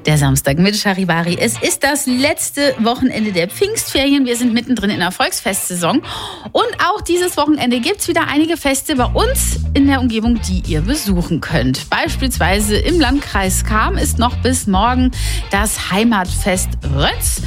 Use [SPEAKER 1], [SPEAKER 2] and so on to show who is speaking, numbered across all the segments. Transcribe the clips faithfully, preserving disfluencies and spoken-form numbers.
[SPEAKER 1] Der Samstag mit Charivari. Es ist das letzte Wochenende der Pfingstferien. Wir sind mittendrin in der Volksfestsaison. Und auch dieses Wochenende gibt es wieder einige Feste bei uns in der Umgebung, die ihr besuchen könnt. Beispielsweise im Landkreis Cham ist noch bis morgen das Heimatfest Rötz.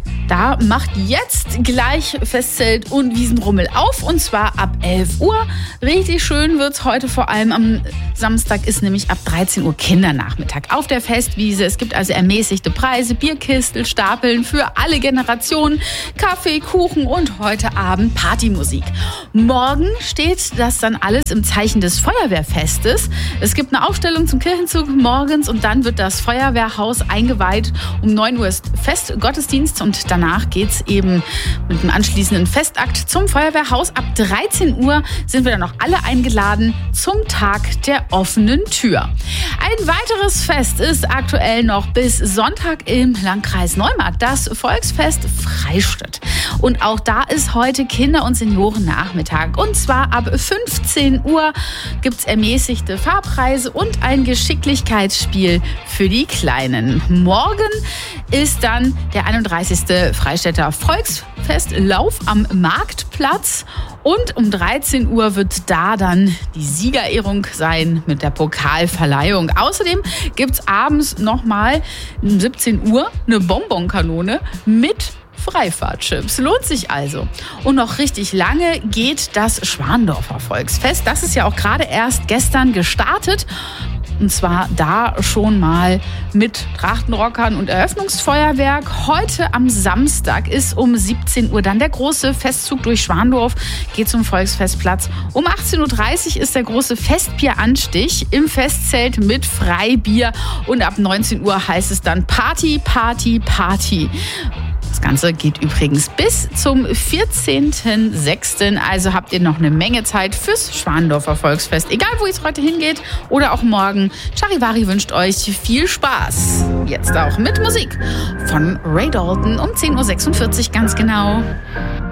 [SPEAKER 1] Da macht jetzt gleich Festzelt und Wiesenrummel auf, und zwar ab elf Uhr. Richtig schön wird's heute, vor allem am Samstag ist nämlich ab dreizehn Uhr Kindernachmittag auf der Festwiese. Es gibt also ermäßigte Preise, Bierkistel, Stapeln für alle Generationen, Kaffee, Kuchen und heute Abend Partymusik. Morgen steht das dann alles im Zeichen des Feuerwehrfestes. Es gibt eine Aufstellung zum Kirchenzug morgens und dann wird das Feuerwehrhaus eingeweiht. Um neun Uhr ist Festgottesdienst und dann Danach geht es eben mit einem anschließenden Festakt zum Feuerwehrhaus. Ab dreizehn Uhr sind wir dann noch alle eingeladen zum Tag der offenen Tür. Ein weiteres Fest ist aktuell noch bis Sonntag im Landkreis Neumarkt, das Volksfest Freistadt. Und auch da ist heute Kinder- und Seniorennachmittag. Und zwar ab fünfzehn Uhr gibt es ermäßigte Fahrpreise und ein Geschicklichkeitsspiel für die Kleinen. Morgen ist dann der einunddreißigste Freistädter Volksfestlauf am Marktplatz. Und um dreizehn Uhr wird da dann die Siegerehrung sein mit der Pokalverleihung. Außerdem gibt es abends nochmal um siebzehn Uhr eine Bonbonkanone mit Freifahrtchips. Lohnt sich also. Und noch richtig lange geht das Schwandorfer Volksfest. Das ist ja auch gerade erst gestern gestartet. Und zwar da schon mal mit Trachtenrockern und Eröffnungsfeuerwerk. Heute am Samstag ist um siebzehn Uhr dann der große Festzug durch Schwandorf, geht zum Volksfestplatz. Um achtzehn Uhr dreißig ist der große Festbieranstich im Festzelt mit Freibier. Und ab neunzehn Uhr heißt es dann Party, Party, Party. Das Ganze geht übrigens bis zum vierzehnten sechsten Also habt ihr noch eine Menge Zeit fürs Schwandorfer Volksfest. Egal, wo es heute hingeht oder auch morgen. Charivari wünscht euch viel Spaß. Jetzt auch mit Musik von Ray Dalton um zehn Uhr sechsundvierzig ganz genau.